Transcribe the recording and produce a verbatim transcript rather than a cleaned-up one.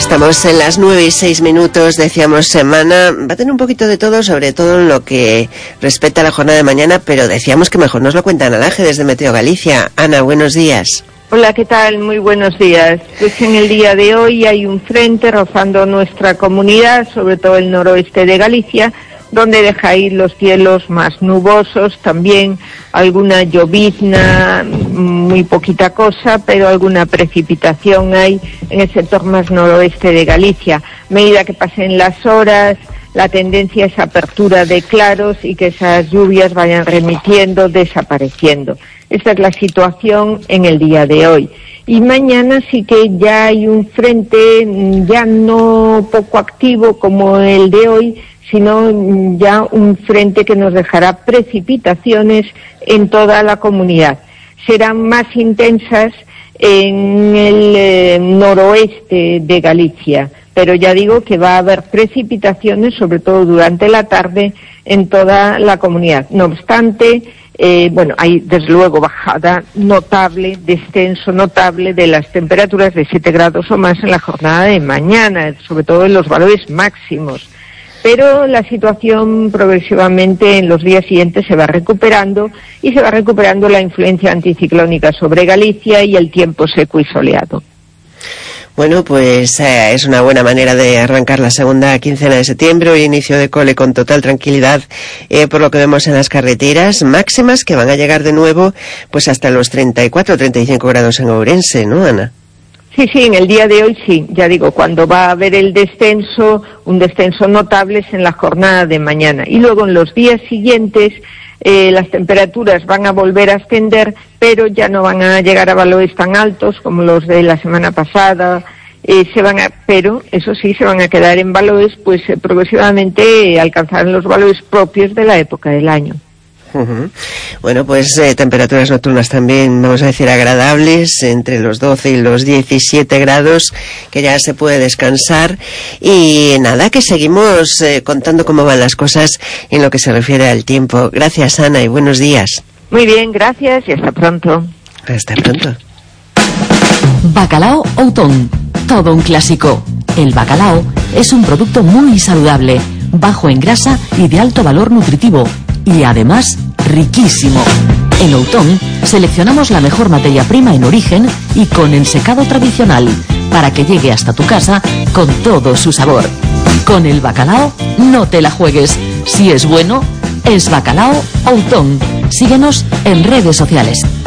Estamos en las nueve y seis minutos, decíamos semana, va a tener un poquito de todo, sobre todo en lo que respecta a la jornada de mañana, pero decíamos que mejor nos lo cuenta Ana Laje desde Meteo Galicia. Ana, buenos días. Hola, ¿qué tal? Muy buenos días. Pues en el día de hoy hay un frente rozando nuestra comunidad, sobre todo el noroeste de Galicia, donde deja ir los cielos más nubosos, también alguna llovizna, muy poquita cosa, pero alguna precipitación hay en el sector más noroeste de Galicia. A medida que pasen las horas, la tendencia es apertura de claros y que esas lluvias vayan remitiendo, desapareciendo. Esta es la situación en el día de hoy. Y mañana sí que ya hay un frente ya no poco activo como el de hoy, sino ya un frente que nos dejará precipitaciones en toda la comunidad. Serán más intensas en el eh, noroeste de Galicia, pero ya digo que va a haber precipitaciones, sobre todo durante la tarde, en toda la comunidad. No obstante, eh, bueno, hay desde luego bajada notable, descenso notable de las temperaturas de siete grados o más en la jornada de mañana, sobre todo en los valores máximos. Pero la situación progresivamente en los días siguientes se va recuperando y se va recuperando la influencia anticiclónica sobre Galicia y el tiempo seco y soleado. Bueno, pues eh, es una buena manera de arrancar la segunda quincena de septiembre, hoy inicio de cole con total tranquilidad, eh, por lo que vemos en las carreteras, máximas que van a llegar de nuevo pues hasta los treinta y cuatro, treinta y cinco grados en Ourense, ¿no, Ana? Sí, sí, en el día de hoy sí, ya digo, cuando va a haber el descenso, un descenso notable es en la jornada de mañana. Y luego en los días siguientes eh, las temperaturas van a volver a ascender, pero ya no van a llegar a valores tan altos como los de la semana pasada, eh, se van a, pero eso sí, se van a quedar en valores, pues eh, progresivamente eh, alcanzarán los valores propios de la época del año. Uh-huh. Bueno, pues eh, temperaturas nocturnas también, vamos a decir, agradables, entre los doce y los diecisiete grados, que ya se puede descansar. Y nada, que seguimos eh, contando cómo van las cosas en lo que se refiere al tiempo. Gracias, Ana, y buenos días. Muy bien, gracias y hasta pronto. Hasta pronto. Bacalao Outón, todo un clásico. El bacalao es un producto muy saludable, bajo en grasa y de alto valor nutritivo. Y además, riquísimo. En Outón seleccionamos la mejor materia prima en origen y con ensecado tradicional, para que llegue hasta tu casa con todo su sabor. Con el bacalao, no te la juegues. Si es bueno, es Bacalao Outón. Síguenos en redes sociales.